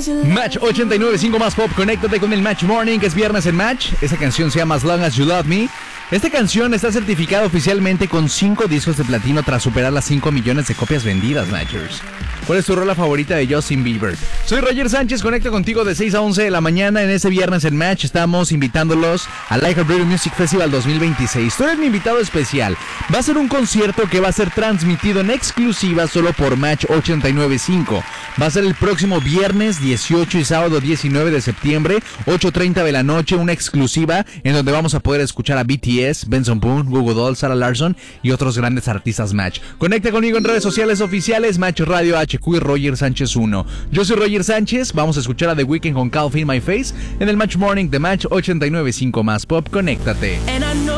Match 89.5 más pop. Conéctate con el Match Morning, que es viernes en Match. Esa canción se llama As Long As You Love Me. Esta canción está certificada oficialmente con 5 discos de platino tras superar las 5 millones de copias vendidas, Matchers. ¿Cuál es tu rola favorita de Justin Bieber? Soy Roger Sánchez, conecto contigo de 6 a 11 de la mañana. En este viernes en Match estamos invitándolos al iHeartRadio Music Festival 2026. Tú eres mi invitado especial. Va a ser un concierto que va a ser transmitido en exclusiva solo por Match 89.5. Va a ser el próximo viernes 18 y sábado 19 de septiembre, 8:30 de la noche, una exclusiva en donde vamos a poder escuchar a BTS, Benson Boone, Google Doll, Sarah Larson y otros grandes artistas Match. Conecta conmigo en redes sociales oficiales, Match Radio HQ y Roger Sánchez 1. Yo soy Roger Sánchez, vamos a escuchar a The Weeknd con Calvin My Face en el Match Morning de Match 89.5 más pop. Conéctate.